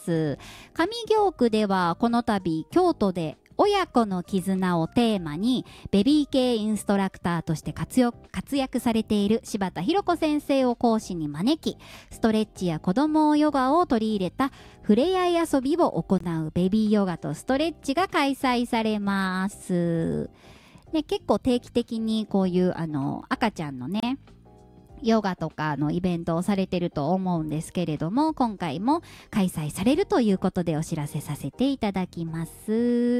。上京区ではこの度京都で親子の絆をテーマにベビー系インストラクターとして活躍されている柴田博子先生を講師に招き、ストレッチや子供ヨガを取り入れた触れ合い遊びを行うベビーヨガとストレッチが開催されます。で、結構定期的にこういう赤ちゃんのねヨガとかのイベントをされてると思うんですけれども、今回も開催されるということでお知らせさせていただきます。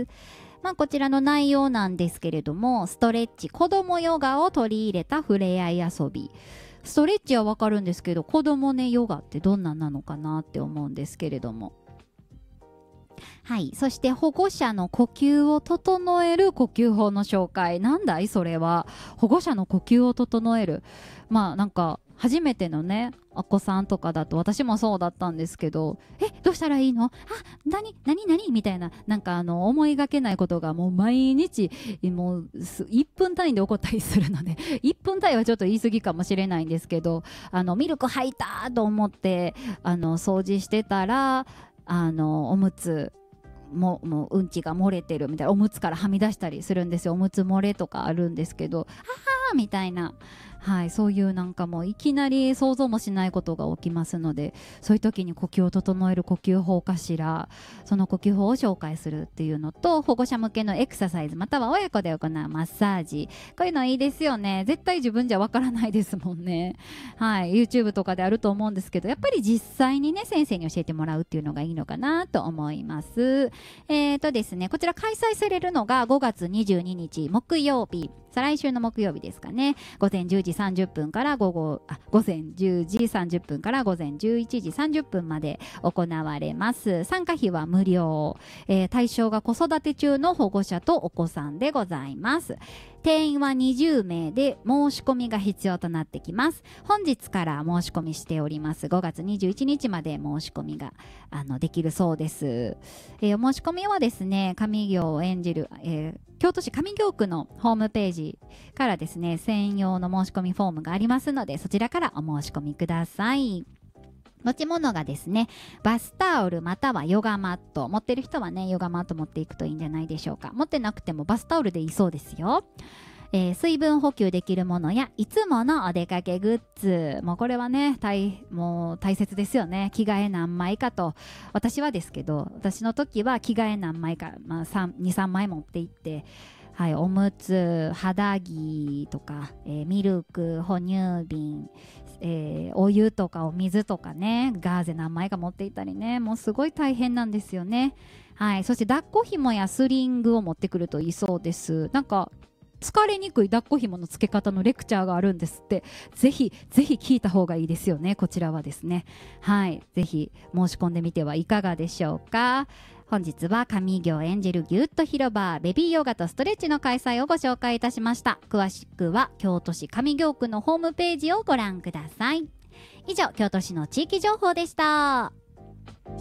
こちらの内容なんですけれども、ストレッチ、子供ヨガを取り入れた触れ合い遊び。ストレッチはわかるんですけど、子供ねヨガってどんなんなのかなって思うんですけれども、はい。そして保護者の呼吸を整える呼吸法の紹介。なんだいそれは。保護者の呼吸を整える。なんか初めてのねお子さんとかだと、私もそうだったんですけど、どうしたらいいの、何みたいな、なんか思いがけないことがもう毎日もう1分単位で起こったりするので1分単位はちょっと言い過ぎかもしれないんですけど、ミルク吐いたと思って掃除してたらおむつもううんちが漏れてるみたいな、おむつからはみ出したりするんですよ。おむつ漏れとかあるんですけど、みたいな、はい、そういうなんかもういきなり想像もしないことが起きますので、そういう時に呼吸を整える呼吸法かしら、その呼吸法を紹介するっていうのと、保護者向けのエクササイズまたは親子で行うマッサージ、こういうのいいですよね。絶対自分じゃわからないですもんね。はい、YouTube とかであると思うんですけど、やっぱり実際にね先生に教えてもらうっていうのがいいのかなと思います。ですね、こちら開催されるのが5月22日木曜日、再来週の木曜日ですかね。午前10時30分から午前10時30分から午前11時30分まで行われます。参加費は無料。対象が子育て中の保護者とお子さんでございます。定員は20名で申し込みが必要となってきます。本日から申し込みしております。5月21日まで申し込みができるそうです。お申し込みはですね、上京を演じる、京都市上京区のホームページからですね、専用の申し込みフォームがありますので、そちらからお申し込みください。持ち物がですね、バスタオルまたはヨガマット、持ってる人はねヨガマット持っていくといいんじゃないでしょうか。持ってなくてもバスタオルでいいそうですよ。水分補給できるものやいつものお出かけグッズ、もうこれはねもう大切ですよね。着替え何枚かと、私はですけど、私の時は着替え何枚か、2、3枚持って行って、はい、おむつ、肌着とか、ミルク、哺乳瓶、お湯とかお水とかね、ガーゼ何枚か持っていたりね、もうすごい大変なんですよね。はい、そして抱っこ紐やスリングを持ってくるといいそうです。なんか疲れにくい抱っこ紐の付け方のレクチャーがあるんですって。ぜひ聞いた方がいいですよね、こちらはですね。はい、ぜひ申し込んでみてはいかがでしょうか。本日は上京エンジェルギュッと広場ベビーヨガとストレッチの開催をご紹介いたしました。詳しくは京都市上京区のホームページをご覧ください。以上、京都市の地域情報でした。